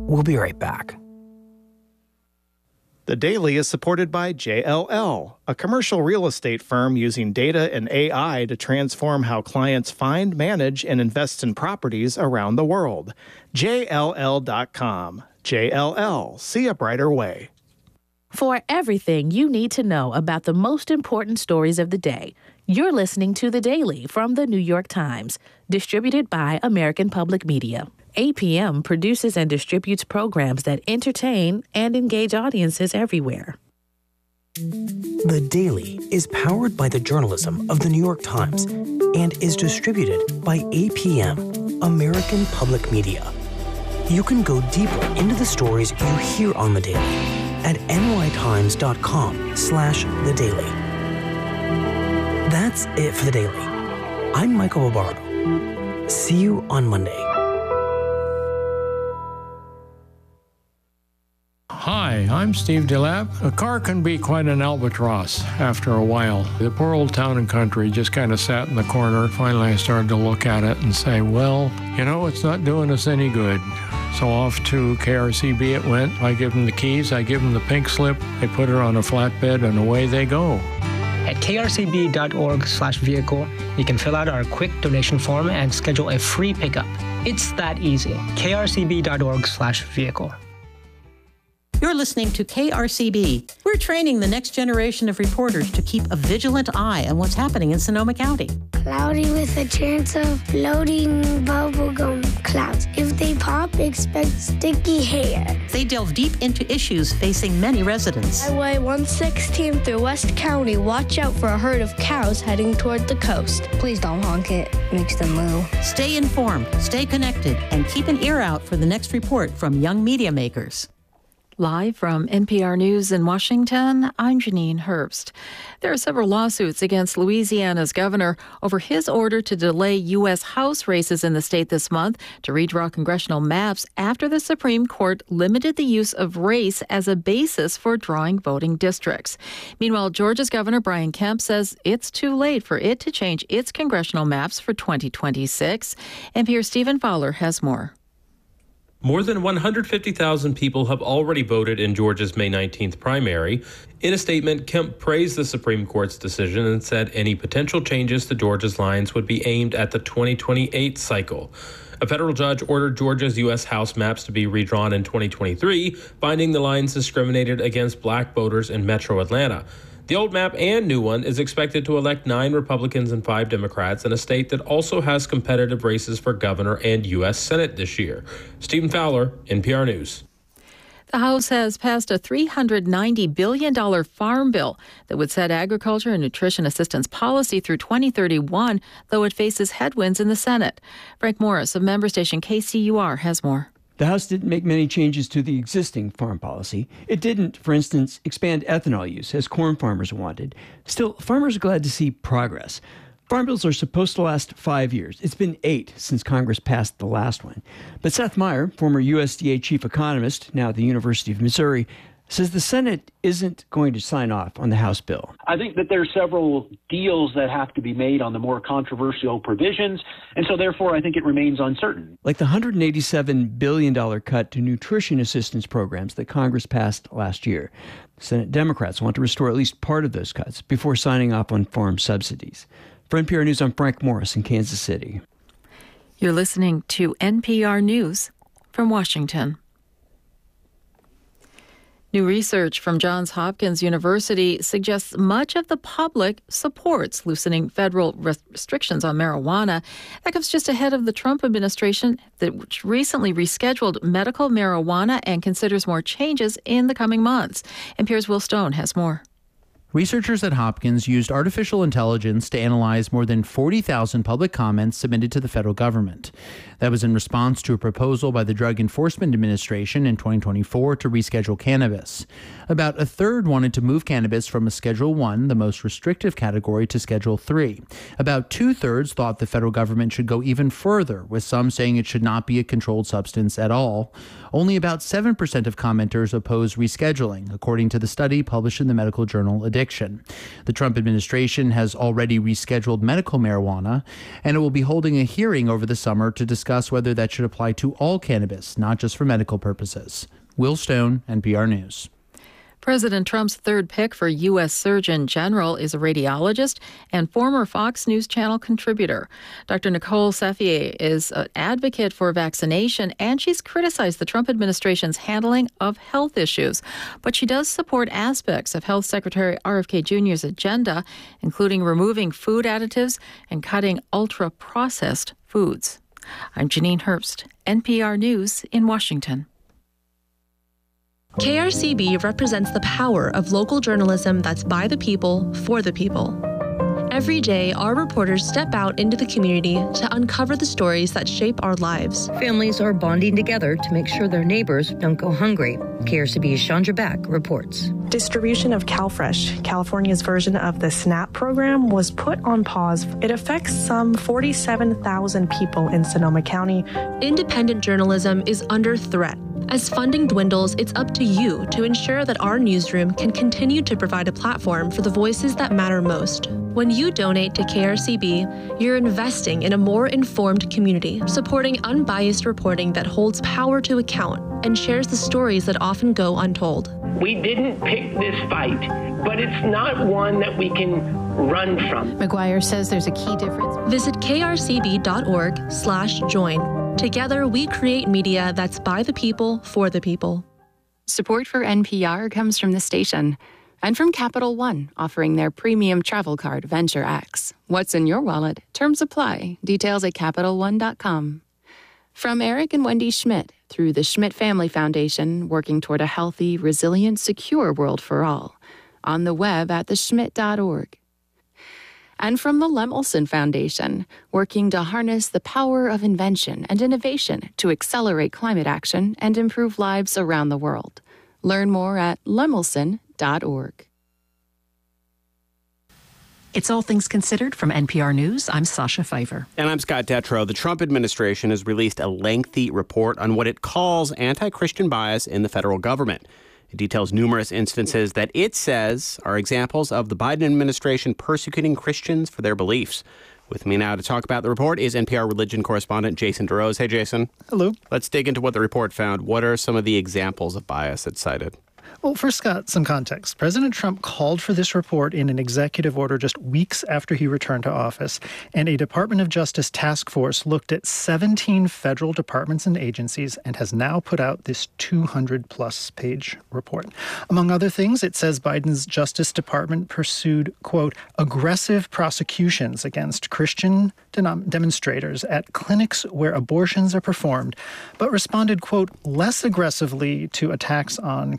We'll be right back. The Daily is supported by JLL, a commercial real estate firm using data and AI to transform how clients find, manage, and invest in properties around the world. JLL.com. JLL, see a brighter way. For everything you need to know about the most important stories of the day, you're listening to The Daily from The New York Times, distributed by American Public Media. APM produces and distributes programs that entertain and engage audiences everywhere. The Daily is powered by the journalism of The New York Times and is distributed by APM, American Public Media. You can go deeper into the stories you hear on The Daily at nytimes.com/The Daily. That's it for The Daily. I'm Michael Barbaro. See you on Monday. Hi, I'm Steve Delap. A car can be quite an albatross after a while. The poor old Town and Country just kind of sat in the corner. Finally, I started to look at it and say, well, it's not doing us any good. So off to KRCB it went. I give them the keys, I give them the pink slip, they put it on a flatbed, and away they go. At krcb.org/vehicle, you can fill out our quick donation form and schedule a free pickup. It's that easy. krcb.org/vehicle. You're listening to KRCB. We're training the next generation of reporters to keep a vigilant eye on what's happening in Sonoma County. Cloudy with a chance of floating bubblegum clouds. If they pop, expect sticky hair. They delve deep into issues facing many residents. Highway 116 through West County. Watch out for a herd of cows heading toward the coast. Please don't honk it. Makes them moo. Stay informed, stay connected, and keep an ear out for the next report from young media makers. Live from NPR News in Washington, I'm Janine Herbst. There are several lawsuits against Louisiana's governor over his order to delay U.S. House races in the state this month to redraw congressional maps after the Supreme Court limited the use of race as a basis for drawing voting districts. Meanwhile, Georgia's Governor Brian Kemp says it's too late for it to change its congressional maps for 2026. NPR's Stephen Fowler has more. More than 150,000 people have already voted in Georgia's May 19th primary. In a statement, Kemp praised the Supreme Court's decision and said any potential changes to Georgia's lines would be aimed at the 2028 cycle. A federal judge ordered Georgia's U.S. House maps to be redrawn in 2023, finding the lines discriminated against black voters in metro Atlanta. The old map and new one is expected to elect 9 Republicans and 5 Democrats in a state that also has competitive races for governor and U.S. Senate this year. Stephen Fowler, NPR News. The House has passed a $390 billion farm bill that would set agriculture and nutrition assistance policy through 2031, though it faces headwinds in the Senate. Frank Morris of member station KCUR has more. The House didn't make many changes to the existing farm policy. It didn't, for instance, expand ethanol use, as corn farmers wanted. Still, farmers are glad to see progress. Farm bills are supposed to last 5 years. It's been 8 since Congress passed the last one. But Seth Meyer, former USDA chief economist, now at the University of Missouri, says the Senate isn't going to sign off on the House bill. I think that there are several deals that have to be made on the more controversial provisions, and so therefore I think it remains uncertain. Like the $187 billion cut to nutrition assistance programs that Congress passed last year. Senate Democrats want to restore at least part of those cuts before signing off on farm subsidies. For NPR News, I'm Frank Morris in Kansas City. You're listening to NPR News from Washington. New research from Johns Hopkins University suggests much of the public supports loosening federal restrictions on marijuana. That comes just ahead of the Trump administration, which recently rescheduled medical marijuana and considers more changes in the coming months. NPR's Will Stone has more. Researchers at Hopkins used artificial intelligence to analyze more than 40,000 public comments submitted to the federal government. That was in response to a proposal by the Drug Enforcement Administration in 2024 to reschedule cannabis. About a third wanted to move cannabis from a Schedule 1, the most restrictive category, to Schedule 3. About 2/3 thought the federal government should go even further, with some saying it should not be a controlled substance at all. Only about 7% of commenters oppose rescheduling, according to the study published in the medical journal Addiction. addiction. The Trump administration has already rescheduled medical marijuana, and it will be holding a hearing over the summer to discuss whether that should apply to all cannabis, not just for medical purposes. Will Stone, NPR News. President Trump's third pick for U.S. Surgeon General is a radiologist and former Fox News Channel contributor. Dr. Nicole Safier is an advocate for vaccination, and she's criticized the Trump administration's handling of health issues. But she does support aspects of Health Secretary RFK Jr.'s agenda, including removing food additives and cutting ultra-processed foods. I'm Janine Herbst, NPR News in Washington. KRCB represents the power of local journalism that's by the people, for the people. Every day, our reporters step out into the community to uncover the stories that shape our lives. Families are bonding together to make sure their neighbors don't go hungry. KRCB's Chandra Beck reports. Distribution of CalFresh, California's version of the SNAP program, was put on pause. It affects some 47,000 people in Sonoma County. Independent journalism is under threat. As funding dwindles, it's up to you to ensure that our newsroom can continue to provide a platform for the voices that matter most. When you donate to KRCB, you're investing in a more informed community, supporting unbiased reporting that holds power to account and shares the stories that often go untold. We didn't pick this fight, but it's not one that we can run from. McGuire says there's a key difference. Visit krcb.org/join. Together, we create media that's by the people, for the people. Support for NPR comes from the station and from Capital One, offering their premium travel card, Venture X. What's in your wallet? Terms apply. Details at CapitalOne.com. From Eric and Wendy Schmidt, through the Schmidt Family Foundation, working toward a healthy, resilient, secure world for all. On the web at theschmidt.org. And from the Lemelson Foundation, working to harness the power of invention and innovation to accelerate climate action and improve lives around the world. Learn more at lemelson.org. It's All Things Considered from NPR News. I'm Sasha Pfeiffer. And I'm Scott Detrow. The Trump administration has released a lengthy report on what it calls anti-Christian bias in the federal government. It details numerous instances that it says are examples of the Biden administration persecuting Christians for their beliefs. With me now to talk about the report is NPR religion correspondent Jason DeRose. Hey, Jason. Hello. Let's dig into what the report found. What are some of the examples of bias it cited? Well, first, Scott, some context. President Trump called for this report in an executive order just weeks after he returned to office, and a Department of Justice task force looked at 17 federal departments and agencies and has now put out this 200-plus page report. Among other things, it says Biden's Justice Department pursued, quote, aggressive prosecutions against Christian demonstrators at clinics where abortions are performed, but responded, quote, less aggressively to attacks on